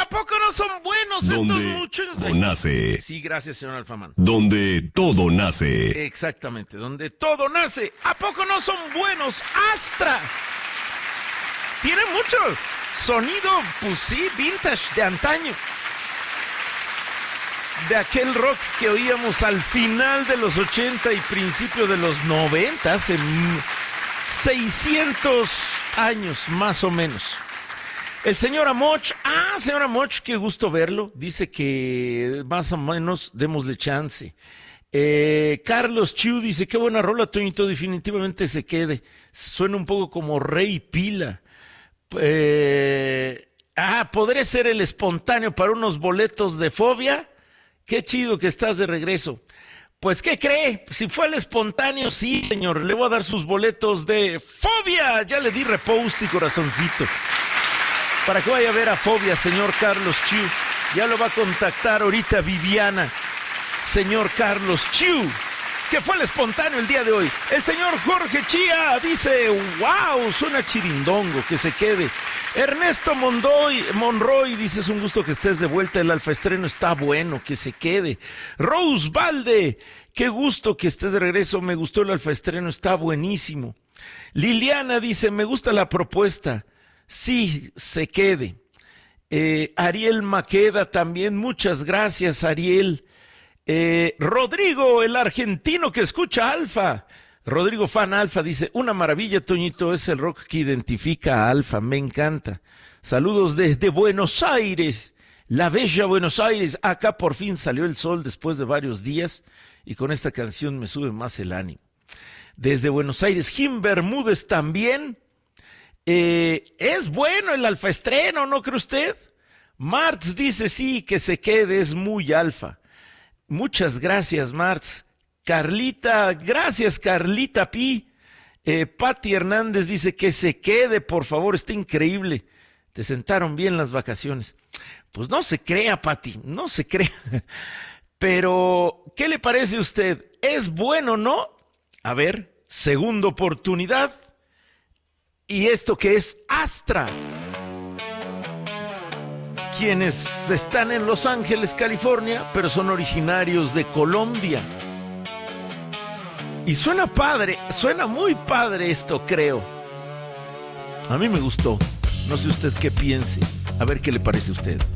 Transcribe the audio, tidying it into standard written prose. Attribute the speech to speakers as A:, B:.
A: ¿A poco no son buenos estos muchachos?
B: Donde nace.
A: Sí, gracias, señor Alfamán.
B: Donde todo nace.
A: Exactamente, donde todo nace. ¿A poco no son buenos? Astra. Tiene mucho sonido, pues sí, vintage, de antaño. De aquel rock que oíamos al final de los 80 y principio de los 90, hace 600 años más o menos. El señor Amoch, señor Amoch, qué gusto verlo. Dice que más o menos démosle chance. Carlos Chiu dice, qué buena rola, Toñito, definitivamente se quede. Suena un poco como Rey Pila. ¿Podré ser el espontáneo para unos boletos de Fobia? Qué chido que estás de regreso. Pues, ¿qué cree? Si fue el espontáneo, sí, señor. Le voy a dar sus boletos de Fobia. Ya le di repost y corazoncito. Para que vaya a ver a Fobia, señor Carlos Chiu. Ya lo va a contactar ahorita Viviana. Señor Carlos Chiu, que fue el espontáneo el día de hoy. El señor Jorge Chía dice, wow, suena chirindongo, que se quede. Ernesto Monroy dice, es un gusto que estés de vuelta, el alfa estreno está bueno, que se quede. Rose Valde, qué gusto que estés de regreso, me gustó el alfa estreno, está buenísimo. Liliana dice, me gusta la propuesta, sí, se quede. Ariel Maqueda también, muchas gracias, Ariel. Rodrigo, el argentino que escucha Alfa. Rodrigo Fan Alfa dice, una maravilla, Toñito, es el rock que identifica a Alfa, me encanta. Saludos desde Buenos Aires, la bella Buenos Aires. Acá por fin salió el sol después de varios días y con esta canción me sube más el ánimo. Desde Buenos Aires, Jim Bermúdez también. Es bueno el alfa estreno, ¿no cree usted? Marx dice sí, que se quede, es muy alfa. Muchas gracias, Marx. Carlita, gracias, Carlita Pi. Pati Hernández dice que se quede, por favor, está increíble. Te sentaron bien las vacaciones. Pues no se crea, Pati, no se crea. Pero, ¿qué le parece a usted? ¿Es bueno, no? A ver, segunda oportunidad. ¿Y esto qué es? Astra. Quienes están en Los Ángeles, California, pero son originarios de Colombia. Y suena padre, suena muy padre esto, creo. A mí me gustó. No sé usted qué piense. A ver qué le parece a usted.